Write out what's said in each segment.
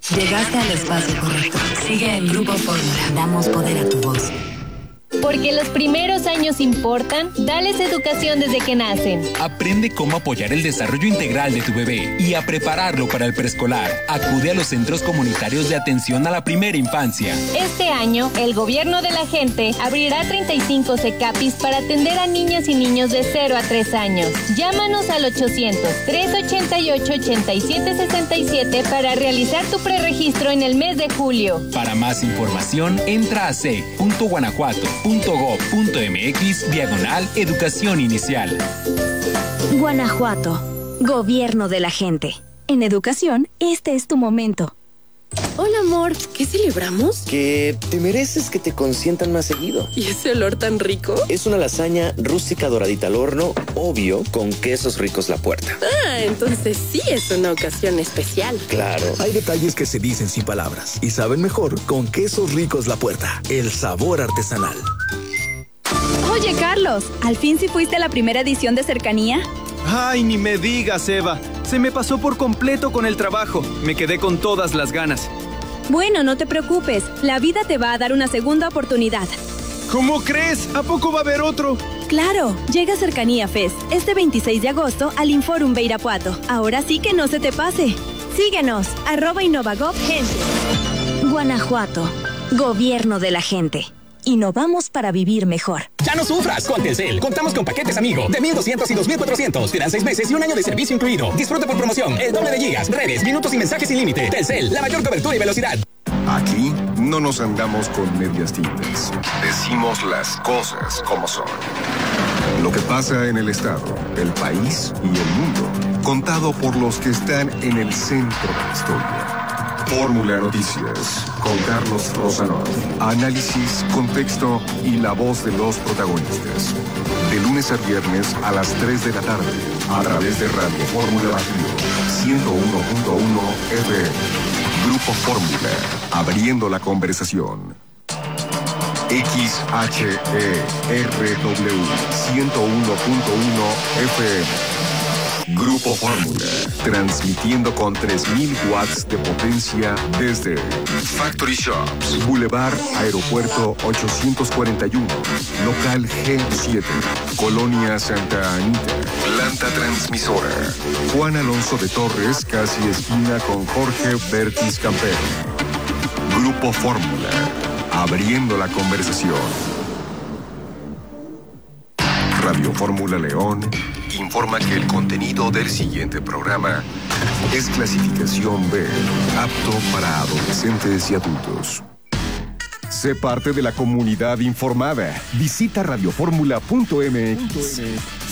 Llegaste al espacio correcto. Sigue en Grupo Fórmula. Damos poder a tu voz. Porque los primeros años importan, dales educación desde que nacen. Aprende cómo apoyar el desarrollo integral de tu bebé y a prepararlo para el preescolar. Acude a los centros comunitarios de atención a la primera infancia. Este año, el gobierno de la gente abrirá 35 CECAPIs para atender a niñas y niños de 0 a 3 años. Llámanos al 800-388-8767 para realizar tu preregistro en el mes de julio. Para más información, entra a sec.guanajuato.gov.mx/educación inicial. Guanajuato, gobierno de la gente. En educación, este es tu momento. Hola, amor. ¿Qué celebramos? Que te mereces que te consientan más seguido. ¿Y ese olor tan rico? Es una lasaña rústica doradita al horno, obvio, con quesos ricos La Puerta. Ah, entonces sí es una ocasión especial. Claro. Hay detalles que se dicen sin palabras y saben mejor con quesos ricos La Puerta. El sabor artesanal. Oye, Carlos, ¿al fin sí fuiste a la primera edición de Cercanía? Ay, ni me digas, Eva. Se me pasó por completo con el trabajo. Me quedé con todas las ganas. Bueno, no te preocupes. La vida te va a dar una segunda oportunidad. ¿Cómo crees? ¿A poco va a haber otro? Claro, llega Cercanía Fest este 26 de agosto al Inforum de Irapuato. Ahora sí que no se te pase. Síguenos, @InnovaGov Gente. Guanajuato, gobierno de la gente. Innovamos para vivir mejor. Ya no sufras con Telcel. Contamos con paquetes amigo de 1,200 y 2,400. Te dan 6 meses y un año de servicio incluido. Disfruta por promoción el doble de gigas, redes, minutos y mensajes sin límite. Telcel, la mayor cobertura y velocidad. Aquí no nos andamos con medias tintas. Decimos las cosas como son. Lo que pasa en el estado, el país y el mundo, contado por los que están en el centro de la historia. Fórmula Noticias, con Carlos Rosanov. Análisis, contexto y la voz de los protagonistas. De lunes a viernes a las 3 de la tarde, a través de Radio Fórmula Bajío, 101.1 FM. Grupo Fórmula, abriendo la conversación. XHERW, 101.1 FM. Grupo Fórmula, transmitiendo con 3,000 watts de potencia desde Factory Shops, Boulevard Aeropuerto 841, Local G7, Colonia Santa Anita, Planta Transmisora, Juan Alonso de Torres, casi esquina con Jorge Bertis Campero. Grupo Fórmula, abriendo la conversación. Radio Fórmula León informa que el contenido del siguiente programa es clasificación B, apto para adolescentes y adultos. Sé parte de la comunidad informada. Visita radioformula.mx.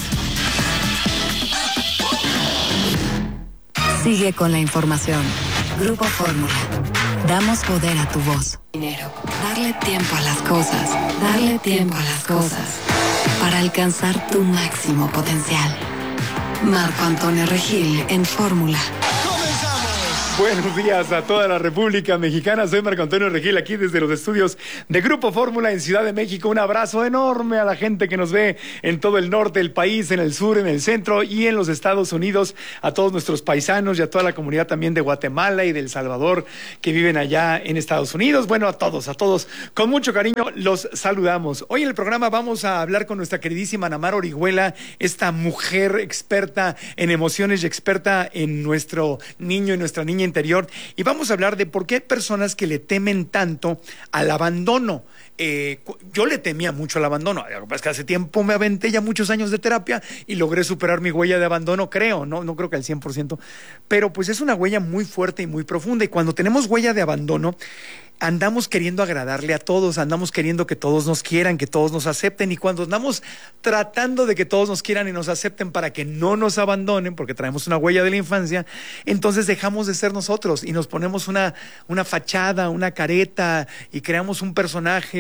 Sigue con la información. Grupo Fórmula. Damos poder a tu voz. Dinero. Darle tiempo a las cosas. Darle tiempo a las cosas. Para alcanzar tu máximo potencial. Marco Antonio Regil en Fórmula. Buenos días a toda la República Mexicana. Soy Marco Antonio Regil, aquí desde los estudios de Grupo Fórmula en Ciudad de México. Un abrazo enorme a la gente que nos ve en todo el norte del país, en el sur, en el centro y en los Estados Unidos. A todos nuestros paisanos y a toda la comunidad también de Guatemala y de El Salvador que viven allá en Estados Unidos. Bueno, a todos, con mucho cariño los saludamos. Hoy en el programa vamos a hablar con nuestra queridísima Ana Mar Orihuela, esta mujer experta en emociones y experta en nuestro niño y nuestra niña interior, y vamos a hablar de por qué hay personas que le temen tanto al abandono. Yo le temía mucho al abandono. Lo que pasa es que hace tiempo me aventé ya muchos años de terapia y logré superar mi huella de abandono, creo, no creo que al 100%, pero pues es una huella muy fuerte y muy profunda, y cuando tenemos huella de abandono, andamos queriendo agradarle a todos, andamos queriendo que todos nos quieran, que todos nos acepten, y cuando andamos tratando de que todos nos quieran y nos acepten para que no nos abandonen, porque traemos una huella de la infancia, entonces dejamos de ser nosotros y nos ponemos una fachada, una careta, y creamos un personaje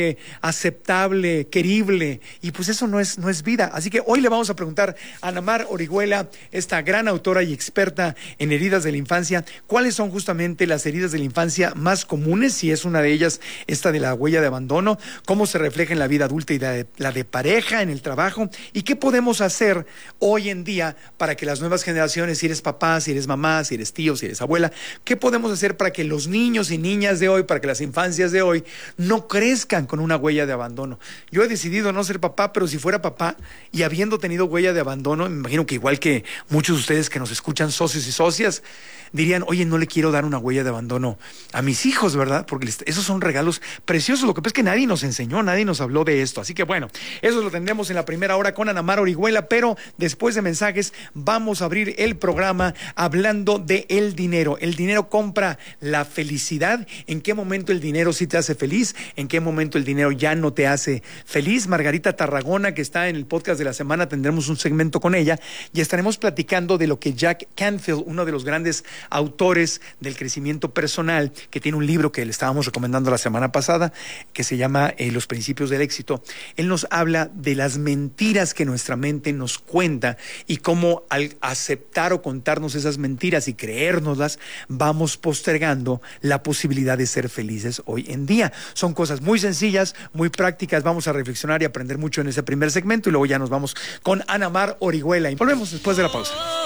amable, aceptable, querible, y pues eso no es vida. Así que hoy le vamos a preguntar a Ana Mar Orihuela, esta gran autora y experta en heridas de la infancia, cuáles son justamente las heridas de la infancia más comunes, si es una de ellas esta de la huella de abandono, cómo se refleja en la vida adulta y la de pareja, en el trabajo, y qué podemos hacer hoy en día para que las nuevas generaciones, si eres papá, si eres mamá, si eres tío, si eres abuela, qué podemos hacer para que los niños y niñas de hoy, para que las infancias de hoy no crezcan con una huella de abandono. Yo he decidido no ser papá, pero si fuera papá y habiendo tenido huella de abandono, me imagino que igual que muchos de ustedes que nos escuchan, socios y socias, dirían, oye, no le quiero dar una huella de abandono a mis hijos, ¿verdad? Porque esos son regalos preciosos. Lo que pasa es que nadie nos enseñó, nadie nos habló de esto. Así que bueno, eso lo tendremos en la primera hora con Ana Mar Orihuela, pero después de mensajes vamos a abrir el programa hablando de el dinero. El dinero compra la felicidad. ¿En qué momento el dinero sí te hace feliz? ¿En qué momento el dinero ya no te hace feliz? Margarita Tarragona, que está en el podcast de la semana, tendremos un segmento con ella y estaremos platicando de lo que Jack Canfield, uno de los grandes autores del crecimiento personal, que tiene un libro que le estábamos recomendando la semana pasada, que se llama Los Principios del Éxito. Él nos habla de las mentiras que nuestra mente nos cuenta y cómo al aceptar o contarnos esas mentiras y creérnoslas, vamos postergando la posibilidad de ser felices hoy en día. Son cosas muy sencillas, muy prácticas. Vamos a reflexionar y aprender mucho en ese primer segmento y luego ya nos vamos con Ana Mar Orihuela y volvemos después de la pausa.